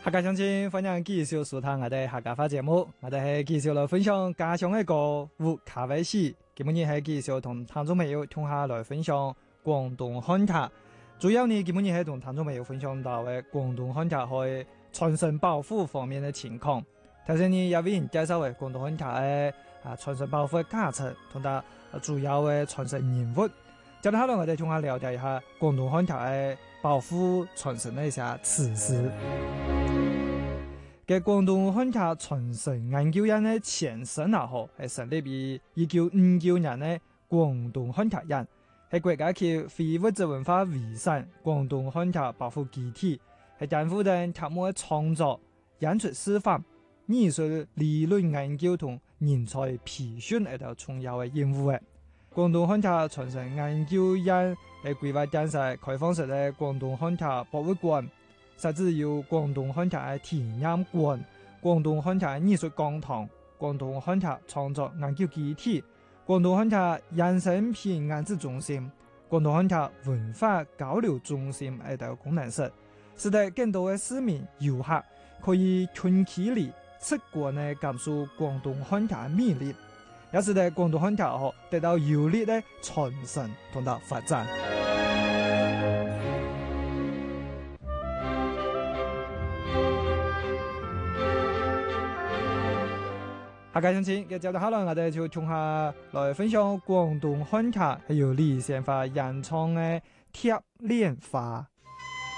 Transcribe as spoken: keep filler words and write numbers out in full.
客家鄉親，歡迎繼續收聽我哋客家話節目。我哋係繼續來分享家鄉嘅歌舞卡威史。今日係繼續同聽眾朋友同下來分享廣東漢卡。主要呢，今日係同聽眾朋友分享到嘅廣東漢卡喺傳承保護方面嘅情況。頭先呢，有位人介紹嘅廣東漢卡嘅啊傳承保護嘅價值同埋主要嘅傳承人物。接下來我哋同下了解一下廣東漢卡嘅保護傳承嘅一些事實。嘅廣東漢卡傳承研究院嘅前身啊，嗬係成立於一九五九年嘅廣東漢卡院，係國家級非物質文化遺產廣東漢卡保護基地，係擔負緊卡木嘅創作、演出示範、藝術理論研究同人才培訓一條重要嘅任務嘅。廣東漢卡傳承研究院係規劃建設開放式嘅廣東漢卡博物館。設置有廣東漢卡嘅體驗館、廣東漢卡藝術講堂、廣東漢卡創作研究基地、廣東漢卡衍生品研製中心、廣東漢卡文化交流中心誒等功能室，使得更多嘅市民遊客可以近距離直觀地感受廣東漢卡魅力，也使得廣東漢卡嗬得到有力嘅傳承同埋發展。客家鄉親，嘅接住下來，我哋就從下來分享廣東漢卡係由李先發演唱嘅《貼臉花》。